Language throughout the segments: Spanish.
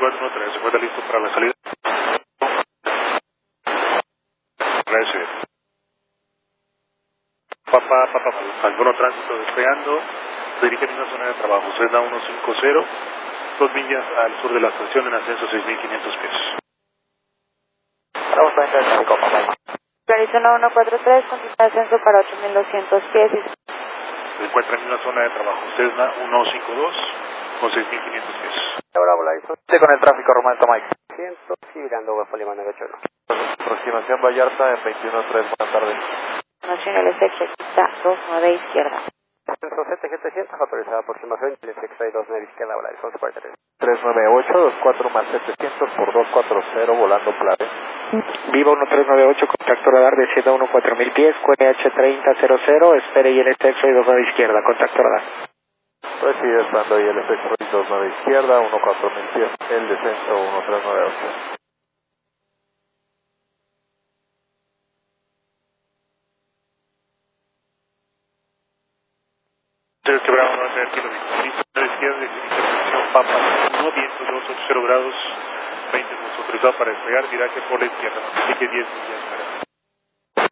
7413, ¿se encuentra listo para la salida? Gracias. Papá, alguno tránsito despegando, se dirige en una zona de trabajo, Cessna 150, 2 millas al sur de la estación en ascenso 6.500 pies. Bravo 30 de México, papá. Arizona 143, continúa ascenso para 8.200 pies. Se encuentra en una zona de trabajo, Cessna 152 con 6.500 pies. Bravo, la hizo. Con el tráfico, Román Mike. 100, sí, virando West Lima 981. Aproximación Vallarta en 21.3, buenas tardes. Nacional execta 29 izquierda. Centro CTG300, autorizada aproximación, LFX 29 izquierda, hola, son 43. 398, 24 más 700 por 240, volando Plave. Viva 1398, contacto radar descienda 14000 pies, QH3000, espere y el LFX 29 izquierda, contacto radar. Recibe estando y el efecto 29 izquierda, 14000 pies, el descenso 1398. Ustedes quebraron a tener kilómetros. Listo, a la izquierda, dirección Papa 1, viento 280 grados, 20 minutos autorizado para despegar, viraje por la izquierda, así que 10 millas para.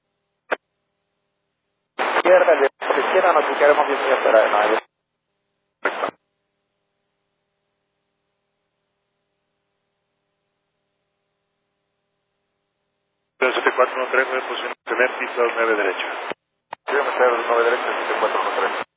Izquierda, por izquierda, nos queremos 10 millas para de nuevo. 7413, posición tener pista 9 derecha. Voy a meter 9 derecha, 7413.